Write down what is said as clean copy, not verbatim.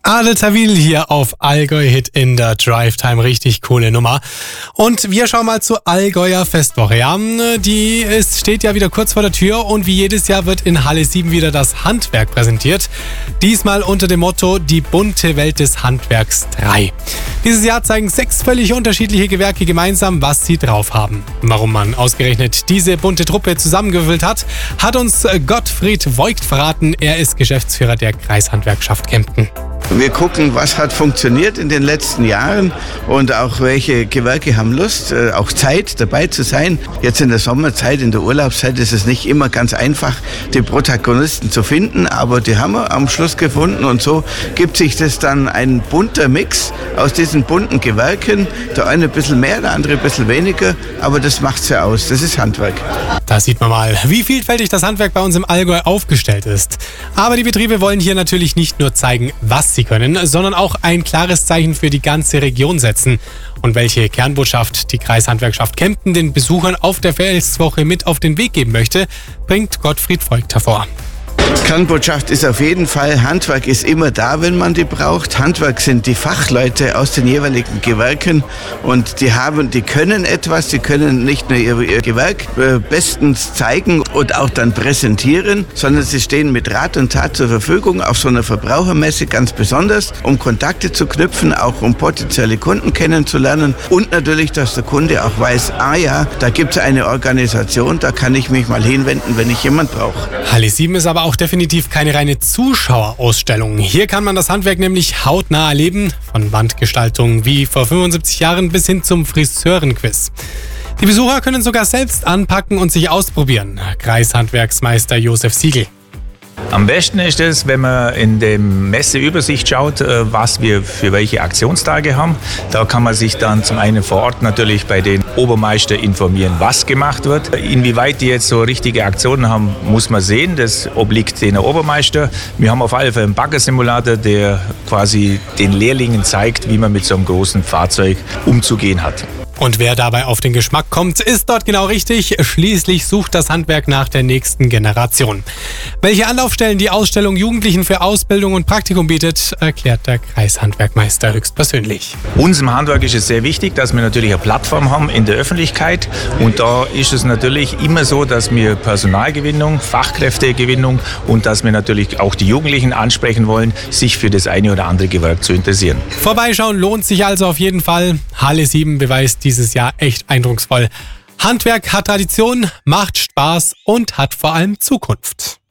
Adel Tawil hier auf Allgäu Hit in der Drive Time. Richtig coole Nummer. Und wir schauen mal zur Allgäuer Festwoche. Ja, steht ja wieder kurz vor der Tür und wie jedes Jahr wird in Halle 7 wieder das Handwerk präsentiert. Diesmal unter dem Motto Die bunte Welt des Handwerks 3. Dieses Jahr zeigen 6 völlig unterschiedliche Gewerke gemeinsam, was sie drauf haben. Warum man ausgerechnet diese bunte Truppe zusammengewürfelt hat, hat uns Gottfried Voigt verraten. Er ist Geschäftsführer der Kreishandwerkschaft Kempten. Wir gucken, was hat funktioniert in den letzten Jahren und auch welche Gewerke haben Lust, auch Zeit dabei zu sein. Jetzt in der Sommerzeit, in der Urlaubszeit ist es nicht immer ganz einfach, die Protagonisten zu finden, aber die haben wir am Schluss gefunden und so gibt sich das dann ein bunter Mix aus diesen bunten Gewerken. Der eine ein bisschen mehr, der andere ein bisschen weniger, aber das macht's ja aus, das ist Handwerk. Da sieht man mal, wie vielfältig das Handwerk bei uns im Allgäu aufgestellt ist. Aber die Betriebe wollen hier natürlich nicht nur zeigen, was sie können, sondern auch ein klares Zeichen für die ganze Region setzen. Und welche Kernbotschaft die Kreishandwerkschaft Kempten den Besuchern auf der Festwoche mit auf den Weg geben möchte, bringt Gottfried Voigt hervor. Kernbotschaft ist auf jeden Fall, Handwerk ist immer da, wenn man die braucht. Handwerk sind die Fachleute aus den jeweiligen Gewerken und die können etwas, die können nicht nur ihr Gewerk bestens zeigen und auch dann präsentieren, sondern sie stehen mit Rat und Tat zur Verfügung, auf so einer Verbrauchermesse ganz besonders, um Kontakte zu knüpfen, auch um potenzielle Kunden kennenzulernen und natürlich, dass der Kunde auch weiß, da gibt es eine Organisation, da kann ich mich mal hinwenden, wenn ich jemand brauche. Halle 7 ist aber auch definitiv keine reine Zuschauerausstellung. Hier kann man das Handwerk nämlich hautnah erleben, von Wandgestaltungen wie vor 75 Jahren bis hin zum Friseurenquiz. Die Besucher können sogar selbst anpacken und sich ausprobieren. Kreishandwerksmeister Josef Siegel. Am besten ist es, wenn man in der Messeübersicht schaut, was wir für welche Aktionstage haben. Da kann man sich dann zum einen vor Ort natürlich bei den Obermeister informieren, was gemacht wird. Inwieweit die jetzt so richtige Aktionen haben, muss man sehen. Das obliegt den Obermeister. Wir haben auf alle Fälle einen Baggersimulator, der quasi den Lehrlingen zeigt, wie man mit so einem großen Fahrzeug umzugehen hat. Und wer dabei auf den Geschmack kommt, ist dort genau richtig. Schließlich sucht das Handwerk nach der nächsten Generation. Welche Anlaufstellen die Ausstellung Jugendlichen für Ausbildung und Praktikum bietet, erklärt der Kreishandwerkmeister höchstpersönlich. Uns im Handwerk ist es sehr wichtig, dass wir natürlich eine Plattform haben in der Öffentlichkeit. Und da ist es natürlich immer so, dass wir Personalgewinnung, Fachkräftegewinnung und dass wir natürlich auch die Jugendlichen ansprechen wollen, sich für das eine oder andere Gewerk zu interessieren. Vorbeischauen lohnt sich also auf jeden Fall. Halle 7 beweist dieses Jahr echt eindrucksvoll. Handwerk hat Tradition, macht Spaß und hat vor allem Zukunft.